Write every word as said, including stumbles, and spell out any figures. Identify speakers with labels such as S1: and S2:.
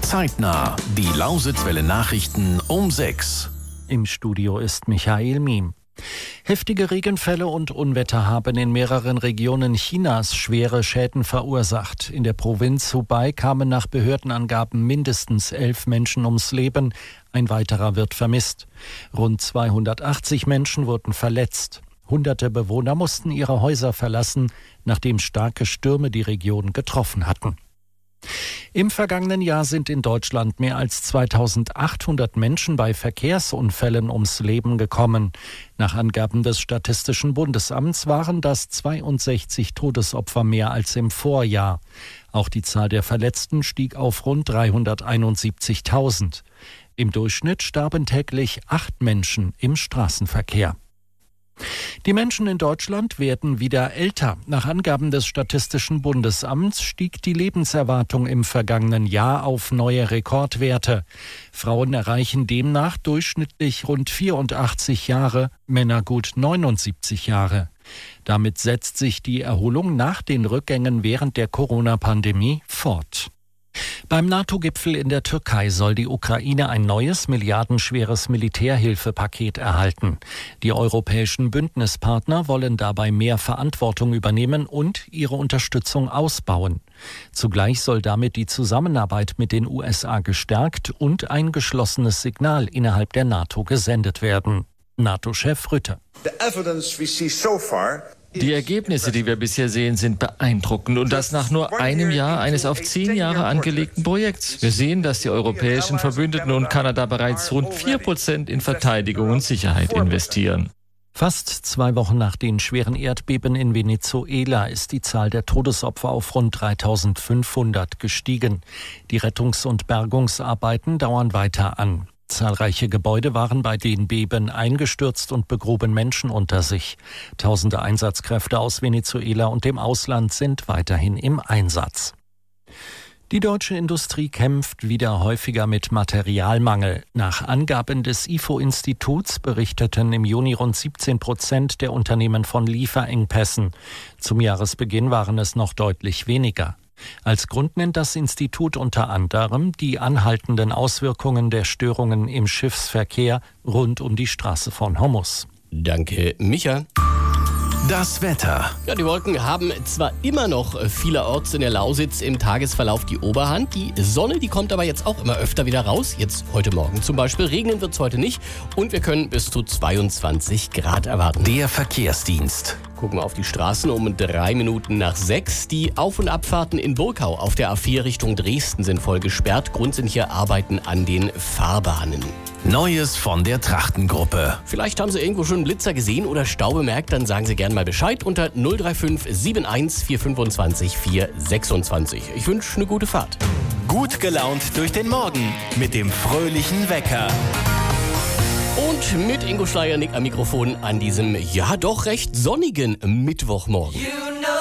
S1: Zeitnah, die Lausitzwelle Nachrichten um sechs.
S2: Im Studio ist Michael Miem. Heftige Regenfälle und Unwetter haben in mehreren Regionen Chinas schwere Schäden verursacht. In der Provinz Hubei kamen nach Behördenangaben mindestens elf Menschen ums Leben. Ein weiterer wird vermisst. Rund zweihundertachtzig Menschen wurden verletzt. Hunderte Bewohner mussten ihre Häuser verlassen, nachdem starke Stürme die Region getroffen hatten. Im vergangenen Jahr sind in Deutschland mehr als zweitausendachthundert Menschen bei Verkehrsunfällen ums Leben gekommen. Nach Angaben des Statistischen Bundesamts waren das zweiundsechzig Todesopfer mehr als im Vorjahr. Auch die Zahl der Verletzten stieg auf rund dreihunderteinundsiebzigtausend. Im Durchschnitt starben täglich acht Menschen im Straßenverkehr. Die Menschen in Deutschland werden wieder älter. Nach Angaben des Statistischen Bundesamts stieg die Lebenserwartung im vergangenen Jahr auf neue Rekordwerte. Frauen erreichen demnach durchschnittlich rund vierundachtzig Jahre, Männer gut neunundsiebzig Jahre. Damit setzt sich die Erholung nach den Rückgängen während der Corona-Pandemie fort. Beim NATO-Gipfel in der Türkei soll die Ukraine ein neues, milliardenschweres Militärhilfepaket erhalten. Die europäischen Bündnispartner wollen dabei mehr Verantwortung übernehmen und ihre Unterstützung ausbauen. Zugleich soll damit die Zusammenarbeit mit den U S A gestärkt und ein geschlossenes Signal innerhalb der NATO gesendet werden. NATO-Chef Rutte.
S3: The evidence we see so far
S4: Die Ergebnisse, die wir bisher sehen, sind beeindruckend und das nach nur einem Jahr eines auf zehn Jahre angelegten Projekts. Wir sehen, dass die europäischen Verbündeten und Kanada bereits rund vier Prozent in Verteidigung und Sicherheit investieren.
S2: Fast zwei Wochen nach den schweren Erdbeben in Venezuela ist die Zahl der Todesopfer auf rund dreitausendfünfhundert gestiegen. Die Rettungs- und Bergungsarbeiten dauern weiter an. Zahlreiche Gebäude waren bei den Beben eingestürzt und begruben Menschen unter sich. Tausende Einsatzkräfte aus Venezuela und dem Ausland sind weiterhin im Einsatz. Die deutsche Industrie kämpft wieder häufiger mit Materialmangel. Nach Angaben des I F O-Instituts berichteten im Juni rund siebzehn Prozent der Unternehmen von Lieferengpässen. Zum Jahresbeginn waren es noch deutlich weniger. Als Grund nennt das Institut unter anderem die anhaltenden Auswirkungen der Störungen im Schiffsverkehr rund um die Straße von Hormuz.
S5: Danke, Micha.
S1: Das Wetter.
S5: Ja, die Wolken haben zwar immer noch vielerorts in der Lausitz im Tagesverlauf die Oberhand. Die Sonne, die kommt aber jetzt auch immer öfter wieder raus. Jetzt heute Morgen zum Beispiel. Regnen wird es heute nicht. Und wir können bis zu zweiundzwanzig Grad erwarten.
S1: Der Verkehrsdienst.
S5: Gucken wir auf die Straßen um drei Minuten nach sechs. Die Auf- und Abfahrten in Burkau auf der A vier Richtung Dresden sind voll gesperrt. Grund sind hier Arbeiten an den Fahrbahnen.
S1: Neues von der Trachtengruppe.
S5: Vielleicht haben Sie irgendwo schon einen Blitzer gesehen oder Stau bemerkt, dann sagen Sie gerne mal Bescheid unter null drei fünf sieben eins vier fünfundzwanzig vier sechsundzwanzig. Ich wünsche eine gute Fahrt.
S6: Gut gelaunt durch den Morgen mit dem fröhlichen Wecker.
S5: Und mit Ingo Schleiernick am Mikrofon an diesem, ja doch recht sonnigen Mittwochmorgen.